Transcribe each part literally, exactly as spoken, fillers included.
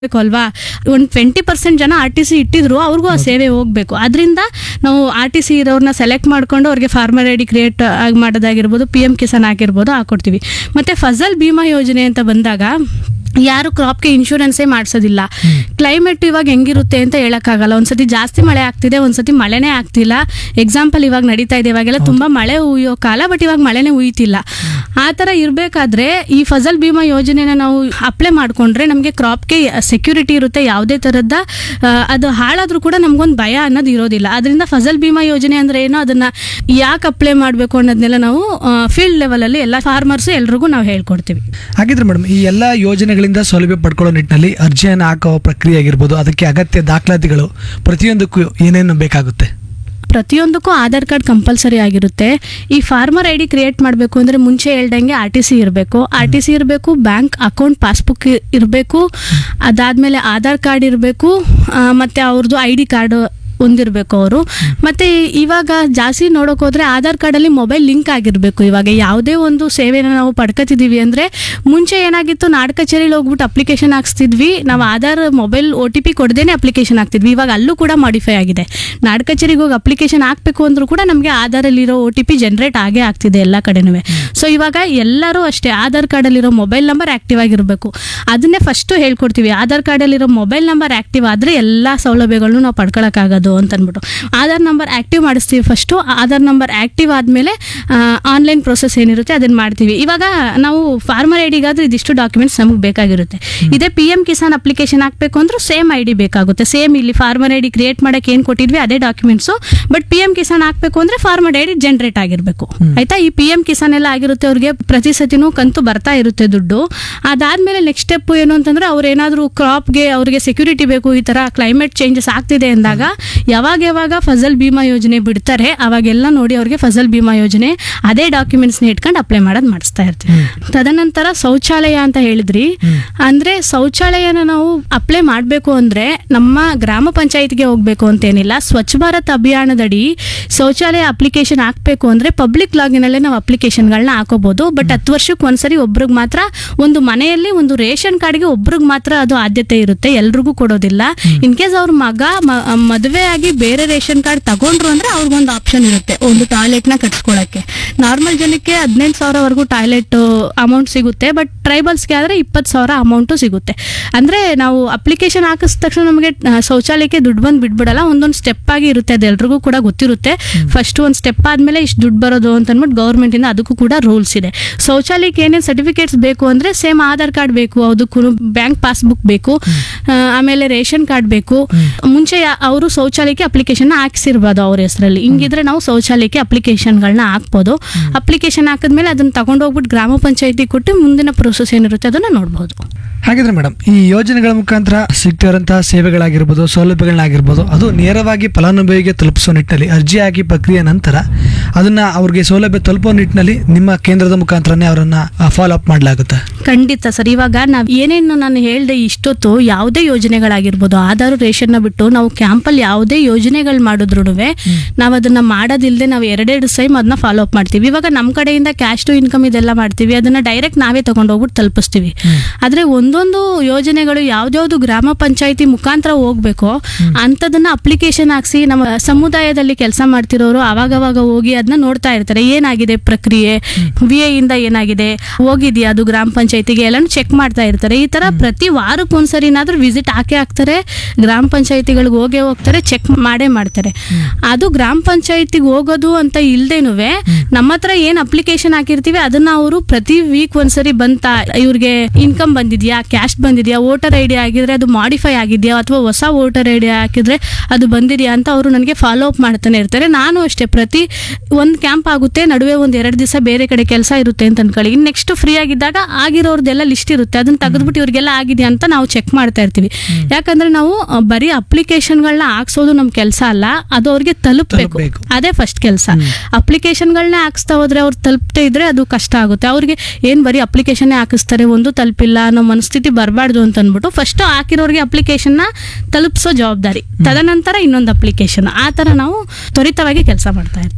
ಅಲ್ವಾ. ಒಂದು twenty percent ಜನ ಆರ್ ಟಿ ಸಿ ಇಟ್ಟಿದ್ರು ಅವ್ರಿಗೂ ಆ ಸೇವೆ ಹೋಗ್ಬೇಕು. ಅದರಿಂದ ನಾವು ಆರ್ ಟಿ ಸಿ ಇರೋರ್ನ ಸೆಲೆಕ್ಟ್ ಮಾಡ್ಕೊಂಡು ಅವ್ರಿಗೆ ಫಾರ್ಮರ್ ಐ ಡಿ ಕ್ರಿಯೇಟ್ ಆಗಿ ಮಾಡೋದಾಗಿರ್ಬೋದು, ಪಿ ಎಂ ಕಿಸಾನ್ ಆಗಿರ್ಬೋದು ಹಾಕೊಡ್ತೀವಿ. ಮತ್ತೆ ಫಸಲ್ ಬಿಮಾ ಯೋಜನೆ ಅಂತ ಬಂದಾಗ ಯಾರು ಕ್ರಾಪ್ಗೆ ಇನ್ಶೂರೆನ್ಸೇ ಮಾಡಿಸೋದಿಲ್ಲ. ಕ್ಲೈಮೇಟ್ ಇವಾಗ ಹೆಂಗಿರುತ್ತೆ ಅಂತ ಹೇಳಕ್ಕಾಗಲ್ಲ. ಒಂದ್ಸತಿ ಜಾಸ್ತಿ ಮಳೆ ಆಗ್ತಿದೆ, ಒಂದ್ಸತಿ ಮಳೆನೇ ಆಗ್ತಿಲ್ಲ. ಎಕ್ಸಾಂಪಲ್ ಇವಾಗ ನಡೀತಾ ಇದೆ, ಇವಾಗೆಲ್ಲ ತುಂಬಾ ಮಳೆ ಹುಯ್ಯೋ ಕಾಲ, ಬಟ್ ಇವಾಗ ಮಳೆನೇ ಹುಯ್ತಿಲ್ಲ. ಆ ಥರ ಇರಬೇಕಾದ್ರೆ ಈ ಫಸಲ್ ಬಿಮಾ ಯೋಜನೆನ ನಾವು ಅಪ್ಲೈ ಮಾಡ್ಕೊಂಡ್ರೆ ನಮಗೆ ಕ್ರಾಪ್ಗೆ ಸೆಕ್ಯೂರಿಟಿ ಇರುತ್ತೆ. ಯಾವುದೇ ಥರದ ಅದು ಹಾಳಾದ್ರೂ ಕೂಡ ನಮ್ಗೊಂದು ಭಯ ಅನ್ನೋದು ಇರೋದಿಲ್ಲ. ಅದರಿಂದ ಫಸಲ್ ಬಿಮಾ ಯೋಜನೆ ಅಂದ್ರೆ ಏನೋ, ಅದನ್ನ ಯಾಕೆ ಅಪ್ಲೈ ಮಾಡಬೇಕು ಅನ್ನೋದನ್ನೆಲ್ಲ ನಾವು ಫೀಲ್ಡ್ ಲೆವೆಲಲ್ಲಿ ಎಲ್ಲ ಫಾರ್ಮರ್ಸ್ ಎಲ್ರಿಗೂ ನಾವು ಹೇಳ್ಕೊಡ್ತೀವಿ. ಹಾಗಿದ್ರೆ ಮೇಡಮ್, ಈ ಎಲ್ಲ ಯೋಜನೆಗಳಿಂದ ಸೌಲಭ್ಯ ಪಡ್ಕೊಳ್ಳೋ ನಿಟ್ಟಿನಲ್ಲಿ ಅರ್ಜಿಯನ್ನು ಹಾಕೋ ಪ್ರಕ್ರಿಯೆ ಆಗಿರ್ಬೋದು, ಅದಕ್ಕೆ ಅಗತ್ಯ ದಾಖಲಾತಿಗಳು ಪ್ರತಿಯೊಂದಕ್ಕೂ ಏನೇನು ಬೇಕಾಗುತ್ತೆ? ಪ್ರತಿಯೊಂದಕ್ಕೂ ಆಧಾರ್ ಕಾರ್ಡ್ ಕಂಪಲ್ಸರಿ ಆಗಿರುತ್ತೆ. ಈ ಫಾರ್ಮರ್ ಐ ಡಿ ಕ್ರಿಯೇಟ್ ಮಾಡಬೇಕು ಅಂದರೆ ಮುಂಚೆ ಹೇಳ್ದಂಗೆ ಆರ್ ಟಿ ಸಿ ಇರಬೇಕು ಆರ್ ಟಿ ಸಿ ಇರಬೇಕು ಬ್ಯಾಂಕ್ ಅಕೌಂಟ್ ಪಾಸ್ಬುಕ್ ಇರಬೇಕು, ಅದಾದಮೇಲೆ ಆಧಾರ್ ಕಾರ್ಡ್ ಇರಬೇಕು, ಮತ್ತು ಅವ್ರದ್ದು ಐ ಡಿ ಕಾರ್ಡ್ ಹೊಂದಿರಬೇಕು ಅವರು. ಮತ್ತು ಇವಾಗ ಜಾಸ್ತಿ ನೋಡೋಕೆ ಹೋದರೆ ಆಧಾರ್ ಕಾರ್ಡಲ್ಲಿ ಮೊಬೈಲ್ ಲಿಂಕ್ ಆಗಿರಬೇಕು. ಇವಾಗ ಯಾವುದೇ ಒಂದು ಸೇವೆನ ನಾವು ಪಡ್ಕೊತಿದ್ದೀವಿ ಅಂದರೆ, ಮುಂಚೆ ಏನಾಗಿತ್ತು, ನಾಡ್ ಕಚೇರಿಲಿ ಹೋಗ್ಬಿಟ್ಟು ಅಪ್ಲಿಕೇಶನ್ ಹಾಕ್ಸ್ತಿದ್ವಿ, ನಾವು Aadhaar mobile O T P ಕೊಡದೇನೆ application ಹಾಕ್ತಿದ್ವಿ. ಇವಾಗ ಅಲ್ಲೂ ಕೂಡ ಮಾಡಿಫೈ ಆಗಿದೆ. ನಾಡ್ ಕಚೇರಿಗೆ ಹೋಗಿ ಅಪ್ಲಿಕೇಶನ್ ಹಾಕಬೇಕು ಅಂದರೂ ಕೂಡ ನಮಗೆ ಆಧಾರಲ್ಲಿರೋ ಒ ಟಿ ಪಿ ಜನ್ರೇಟ್ ಆಗೇ ಆಗ್ತಿದೆ ಎಲ್ಲ ಕಡೆನೂ. ಸೊ ಇವಾಗ ಎಲ್ಲರೂ ಅಷ್ಟೇ ಆಧಾರ್ ಕಾರ್ಡಲ್ಲಿರೋ ಮೊಬೈಲ್ ನಂಬರ್ ಆ್ಯಕ್ಟಿವ್ ಆಗಿರಬೇಕು. ಅದನ್ನೇ ಫಸ್ಟು ಹೇಳ್ಕೊಡ್ತೀವಿ. ಆಧಾರ್ ಕಾರ್ಡಲ್ಲಿರೋ ಮೊಬೈಲ್ ನಂಬರ್ ಆ್ಯಕ್ಟಿವ್ ಆದರೆ ಎಲ್ಲ ಸೌಲಭ್ಯಗಳನ್ನು ನಾವು ಪಡ್ಕೊಳ್ಳೋಕ್ಕಾಗೋದು ಅಂತ ಅಂದ್ಬಿಟ್ಟು ಆಧಾರ್ ನಂಬರ್ ಆ್ಯಕ್ಟಿವ್ ಮಾಡಿಸ್ತೀವಿ ಫಸ್ಟು. ಆಧಾರ್ ನಂಬರ್ ಆ್ಯಕ್ಟಿವ್ ಆದಮೇಲೆ ಆನ್ಲೈನ್ ಪ್ರೊಸೆಸ್ ಏನಿರುತ್ತೆ ಅದನ್ನು ಮಾಡ್ತೀವಿ. ಇವಾಗ ನಾವು ಫಾರ್ಮರ್ ಐ ಡಿಗಾದ್ರೆ ಇದಿಷ್ಟು ಡಾಕ್ಯುಮೆಂಟ್ಸ್ ನಮಗೆ ಬೇಕಾಗಿರುತ್ತೆ. ಇದೇ ಪಿ ಎಂ ಕಿಸಾನ್ ಅಪ್ಲಿಕೇಶನ್ ಹಾಕಬೇಕು ಅಂದ್ರೂ ಸೇಮ್ ಐ ಡಿ ಬೇಕಾಗುತ್ತೆ. ಸೇಮ್ ಇಲ್ಲಿ ಫಾರ್ಮರ್ ಐ ಡಿ ಕ್ರಿಯೇಟ್ ಮಾಡೋಕೆ ಏನು ಕೊಟ್ಟಿದ್ವಿ ಅದೇ documents. But P M Kisan ಹಾಕಬೇಕು ಅಂದರೆ ಫಾರ್ಮರ್ ಐ ಡಿ ಜನ್ರೇಟ್ ಆಗಿರಬೇಕು. ಆಯ್ತಾ. ಈ ಪಿ ಎಂ ಕಿಸಾನ್ ಎಲ್ಲ ಆಗಿರುತ್ತೆ, ಅವ್ರಿಗೆ ಪ್ರತಿ ಸತಿನೂ ಕಂತು ಬರ್ತಾ ಇರುತ್ತೆ ದುಡ್ಡು. ಅದಾದಮೇಲೆ ನೆಕ್ಸ್ಟ್ ಸ್ಟೆಪ್ ಏನು ಅಂತಂದರೆ, ಅವ್ರು ಏನಾದರೂ ಕ್ರಾಪ್ಗೆ ಅವ್ರಿಗೆ ಸೆಕ್ಯೂರಿಟಿ ಬೇಕು, ಈ ಥರ ಕ್ಲೈಮೇಟ್ ಚೇಂಜಸ್ ಆಗ್ತಿದೆ ಅಂದಾಗ ಯಾವಾಗ ಯಾವಾಗ ಫಸಲ್ ಬಿಮಾ ಯೋಜನೆ ಬಿಡ್ತಾರೆ ಅವಾಗೆಲ್ಲ ನೋಡಿ ಅವ್ರಿಗೆ ಫಸಲ್ ಬಿಮಾ ಯೋಜನೆ ಅದೇ ಡಾಕ್ಯುಮೆಂಟ್ಸ್ನ ಇಟ್ಕೊಂಡು ಅಪ್ಲೈ ಮಾಡೋದು ಮಾಡಿಸ್ತಾ ಇರ್ತೀವಿ. ತದನಂತರ ಶೌಚಾಲಯ ಅಂತ ಹೇಳಿದ್ರಿ, ಅಂದ್ರೆ ಶೌಚಾಲಯನ ನಾವು ಅಪ್ಲೈ ಮಾಡಬೇಕು ಅಂದ್ರೆ ನಮ್ಮ ಗ್ರಾಮ ಪಂಚಾಯತ್ಗೆ ಹೋಗ್ಬೇಕು ಅಂತೇನಿಲ್ಲ. ಸ್ವಚ್ಛ ಭಾರತ್ ಅಭಿಯಾನದಡಿ ಶೌಚಾಲಯ ಅಪ್ಲಿಕೇಶನ್ ಹಾಕ್ಬೇಕು ಅಂದ್ರೆ ಪಬ್ಲಿಕ್ ಲಾಗಿನಲ್ಲೇ ನಾವು ಅಪ್ಲಿಕೇಶನ್ಗಳನ್ನ ಹಾಕೋಬಹುದು. ಬಟ್ ಹತ್ತು ವರ್ಷಕ್ಕೆ ಒಂದ್ಸರಿ ಒಬ್ರಿಗೆ ಮಾತ್ರ, ಒಂದು ಮನೆಯಲ್ಲಿ ಒಂದು ರೇಷನ್ ಕಾರ್ಡ್ಗೆ ಒಬ್ರಿಗೆ ಮಾತ್ರ ಅದು ಆದ್ಯತೆ ಇರುತ್ತೆ, ಎಲ್ರಿಗೂ ಕೊಡೋದಿಲ್ಲ. ಇನ್ ಕೇಸ್ ಅವ್ರ ಮಗ ಮದುವೆ ಆಗಿ ಬೇರೆ ರೇಷನ್ ಕಾರ್ಡ್ ತಗೊಂಡ್ರು ಅಂದ್ರೆ ಅವ್ರಿಗೊಂದು ಆಪ್ಷನ್ ಇರುತ್ತೆ, ಒಂದು ಟಾಯ್ಲೆಟ್ ನ ಕಟ್ಸ್ಕೊಳಕ್ಕೆ. ನಾರ್ಮಲ್ ಜನಕ್ಕೆ ಹದಿನೆಂಟು ಸಾವಿರವರೆಗೂ ಟಾಯ್ಲೆಟ್ ಅಮೌಂಟ್ ಸಿಗುತ್ತೆ, ಬಟ್ ಟ್ರೈಬಲ್ಸ್ಗೆ ಆದ್ರೆ ಇಪ್ಪತ್ತು ಸಾವಿರ ಅಮೌಂಟು ಸಿಗುತ್ತೆ. ಅಂದ್ರೆ ನಾವು ಅಪ್ಲಿಕೇಶನ್ ಹಾಕಿದ ತಕ್ಷಣ ನಮಗೆ ಶೌಚಾಲಯಕ್ಕೆ ದುಡ್ಡು ಬಂದು ಬಿಡ್ಬಿಡಲ್ಲ, ಒಂದೊಂದು ಸ್ಟೆಪ್ ಆಗಿ ಇರುತ್ತೆ. ಅದು ಎಲ್ರಿಗೂ ಕೂಡ ಗೊತ್ತಿರುತ್ತೆ. ಫಸ್ಟ್ ಒಂದು ಸ್ಟೆಪ್ ಆದ್ಮೇಲೆ ಇಷ್ಟು ದುಡ್ಡು ಬರೋದು ಅಂತ ಅಂದ್ಬಿಟ್ಟು ಗೌರ್ಮೆಂಟ್ ಇಂದ ಅದಕ್ಕೂ ಕೂಡ ರೂಲ್ಸ್ ಇದೆ. ಶೌಚಾಲಯಕ್ಕೆ ಏನೇನು ಸರ್ಟಿಫಿಕೇಟ್ಸ್ ಬೇಕು ಅಂದ್ರೆ ಸೇಮ್ ಆಧಾರ್ ಕಾರ್ಡ್ ಬೇಕು, ಅದಕ್ಕೂ ಬ್ಯಾಂಕ್ ಪಾಸ್ಬುಕ್ ಬೇಕು, ಆಮೇಲೆ ರೇಷನ್ ಕಾರ್ಡ್ ಬೇಕು. ಮುಂಚೆ ಅವರು ಶೌಚಾಲಯಕ್ಕೆ ಅಪ್ಲಿಕೇಶನ್ ಹಾಕ್ಸಿರ್ಬೋದು ಅವ್ರ ಹೆಸರಲ್ಲಿ. ಹಿಂಗಿದ್ರೆ ನಾವು ಶೌಚಾಲಯಕ್ಕೆ ಅಪ್ಲಿಕೇಶನ್ಗಳನ್ನ ಹಾಕ್ಬೋದು. ಅಪ್ಲಿಕೇಶನ್ ಹಾಕಿದ್ಮೇಲೆ ಅದನ್ನ ತಗೊಂಡು ಹೋಗ್ಬಿಟ್ಟು ಗ್ರಾಮ ಪಂಚಾಯತಿ ಕೊಟ್ಟು ಮುಂದಿನ ಪ್ರೊಸೆಸ್ ಏನಿರುತ್ತೆ ಅದನ್ನ ನೋಡ್ಬೋದು. ಹಾಗಿದ್ರೆ ಮೇಡಮ್, ಈ ಯೋಜನೆಗಳ ಮುಖಾಂತರ ಸಿಗ್ತಿರುವಂತಹ ಸೇವೆಗಳಾಗಿರ್ಬೋದು, ಸೌಲಭ್ಯಗಳನ್ನಾಗಿರ್ಬೋದು, ಅದು ನೇರವಾಗಿ ಫಲಾನುಭವಿಗೆ ತಲುಪಿಸೋ ನಿಟ್ಟಿನಲ್ಲಿ ಅರ್ಜಿ ಹಾಕಿ ಪ್ರಕ್ರಿಯೆ ನಂತರ ಅದನ್ನ ಅವ್ರಿಗೆ ಸೌಲಭ್ಯ ತಲುಪೋ ನಿಟ್ಟಿನಲ್ಲಿ ನಿಮ್ಮ ಕೇಂದ್ರದ ಮುಖಾಂತರನೇ ಅವರನ್ನ ಫಾಲೋ ಅಪ್ ಮಾಡಲಾಗುತ್ತೆ? ಖಂಡಿತ ಸರ್. ಇವಾಗ ನಾವು ಏನೇನು ನಾನು ಹೇಳ್ದೆ ಇಷ್ಟೊತ್ತು, ಯಾವುದೇ ಯೋಜನೆಗಳಾಗಿರ್ಬೋದು, ಆಧಾರ್ ರೇಷನ್ ನ ಬಿಟ್ಟು ನಾವು ಕ್ಯಾಂಪಲ್ಲಿ ಯಾವುದೇ ಯೋಜನೆಗಳು ಮಾಡಿದ್ರು ನಾವು ಅದನ್ನ ಮಾಡೋದಿಲ್ಲದೆ ನಾವು ಎರಡೆರಡು ಸೈಮ್ ಅದನ್ನ ಫಾಲೋ ಅಪ್ ಮಾಡ್ತೀವಿ. ಇವಾಗ ನಮ್ಮ ಕಡೆಯಿಂದ ಕ್ಯಾಶ್ ಟು ಇನ್ಕಮ್ ಇದೆಲ್ಲ ಮಾಡ್ತೀವಿ, ಅದನ್ನ ಡೈರೆಕ್ಟ್ ನಾವೇ ತಗೊಂಡು ಹೋಗ್ಬಿಟ್ಟು ತಲುಪಿಸ್ತೀವಿ. ಆದ್ರೆ ಒಂದೊಂದು ಯೋಜನೆಗಳು ಯಾವ್ದಾವ್ದು ಗ್ರಾಮ ಪಂಚಾಯತಿ ಮುಖಾಂತರ ಹೋಗ್ಬೇಕು ಅಂತದನ್ನ ಅಪ್ಲಿಕೇಶನ್ ಹಾಕ್ಸಿ ನಮ್ಮ ಸಮುದಾಯದಲ್ಲಿ ಕೆಲಸ ಮಾಡ್ತಿರೋರು ಅವಾಗವಾಗ ಹೋಗಿ ಅದನ್ನ ನೋಡ್ತಾ ಇರ್ತಾರೆ. ಏನಾಗಿದೆ ಪ್ರಕ್ರಿಯೆ, ವಿ ಎ ಇಂದ ಏನಾಗಿದೆ, ಹೋಗಿದ್ಯಾ ಅದು ಗ್ರಾಮ ಪಂಚಾಯತಿಗೆ, ಎಲ್ಲಾನು ಚೆಕ್ ಮಾಡ್ತಾ ಇರ್ತಾರೆ. ಈ ತರ ಪ್ರತಿ ವಾರಕ್ಕೊಂದ್ಸರಿನಾದ್ರೂ ವಿಸಿಟ್ ಹಾಕೇ ಹಾಕ್ತಾರೆ. ಗ್ರಾಮ ಪಂಚಾಯತಿಗಳಿಗೆ ಹೋಗೇ ಹೋಗ್ತಾರೆ, ಚೆಕ್ ಮಾಡೇ ಮಾಡ್ತಾರೆ. ಅದು ಗ್ರಾಮ ಪಂಚಾಯತಿಗೆ ಹೋಗೋದು ಅಂತ ಇಲ್ದೇನುವೆ ನಮ್ಮ ಹತ್ರ ಏನ್ ಅಪ್ಲಿಕೇಶನ್ ಹಾಕಿರ್ತೀವಿ ಅದನ್ನ ಅವರು ಪ್ರತಿ ವೀಕ್ ಒಂದ್ಸರಿ ಬಂತ, ಇವ್ರಿಗೆ ಇನ್ಕಮ್ ಬಂದಿದ್ಯಾ, ಕ್ಯಾಶ್ ಬಂದಿದ್ಯಾ, ವೋಟರ್ ಐ ಡಿ ಆಗಿದ್ರೆ ಅದು ಮಾಡಿಫೈ ಆಗಿದ್ಯಾ, ಅಥವಾ ಹೊಸ ವೋಟರ್ ಐ ಡಿ ಹಾಕಿದ್ರೆ ಅದು ಬಂದಿದ್ಯಾ ಅಂತ ಅವರು ನನಗೆ ಫಾಲೋ ಅಪ್ ಮಾಡ್ತಾನೆ ಇರ್ತಾರೆ. ನಾನು ಅಷ್ಟೇ, ಪ್ರತಿ ಒಂದು ಕ್ಯಾಂಪ್ ಆಗುತ್ತೆ, ನಡುವೆ ಒಂದ್ ಎರಡು ದಿವಸ ಬೇರೆ ಕಡೆ ಕೆಲಸ ಇರುತ್ತೆ ಅಂತ ಅನ್ಕೊಳ್ಳಿ. ಇನ್ನು ನೆಕ್ಸ್ಟ್ ಫ್ರೀ ಆಗಿದ್ದಾಗ ಆಗಿರೋರ್ದೆಲ್ಲ ಲಿಸ್ಟ್ ಇರುತ್ತೆ, ಅದನ್ನ ತೆಗೆದ್ಬಿಟ್ಟು ಇವ್ರಿಗೆಲ್ಲ ಆಗಿದೆಯಾ ಅಂತ ನಾವು ಚೆಕ್ ಮಾಡ್ತಾ ಇರ್ತೀವಿ. ಯಾಕಂದ್ರೆ ನಾವು ಬರೀ ಅಪ್ಲಿಕೇಶನ್ಗಳನ್ನ ಹಾಕ್ಸೋದು ನಮ್ ಕೆಲಸ ಅಲ್ಲ, ಅದು ಅವ್ರಿಗೆ ತಲುಪಬೇಕು, ಅದೇ ಫಸ್ಟ್ ಕೆಲಸ. ಅಪ್ಲಿಕೇಶನ್ಗಳನ್ನ ಹಾಕ್ಸ್ತಾ ಹೋದ್ರೆ ಅವ್ರು ತಲುಪದೇ ಇದ್ರೆ ಅದು ಕಷ್ಟ ಆಗುತ್ತೆ. ಅವ್ರಿಗೆ ಏನ್ ಬರೀ ಅಪ್ಲಿಕೇಶನ್ ಹಾಕಿಸ್ತಾರೆ, ಒಂದು ತಲುಪಿಲ್ಲ ಅನ್ನೋ ಮನಸ್ಥಿತಿ ಬರಬಾರ್ದು ಅಂತ ಅಂದ್ಬಿಟ್ಟು ಫಸ್ಟ್ ಹಾಕಿರೋರಿಗೆ ಅಪ್ಲಿಕೇಶನ್ ನ ತಲುಪಿಸೋ ಜವಾಬ್ದಾರಿ, ತದನಂತರ ಇನ್ನೊಂದು ಅಪ್ಲಿಕೇಶನ್, ಆ ತರ ನಾವು ತ್ವರಿತವಾಗಿ ಕೆಲಸ ಮಾಡ್ತಾ ಇರ್ತೀವಿ.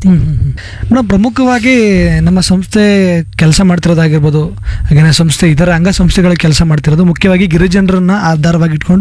ಮೇಡಮ್, ಪ್ರಮುಖವಾಗಿ ನಮ್ಮ ಸಂಸ್ಥೆ ಕೆಲಸ ಮಾಡ್ತಿರೋದಾಗಿರ್ಬೋದು, ಹಾಗೆಯೇ ಸಂಸ್ಥೆ ಇತರ ಅಂಗಸಂಸ್ಥೆಗಳ ಕೆಲಸ ಮಾಡ್ತಿರೋದು ಮುಖ್ಯವಾಗಿ ಗಿರಿಜನರನ್ನ ಆಧಾರವಾಗಿ ಇಟ್ಕೊಂಡು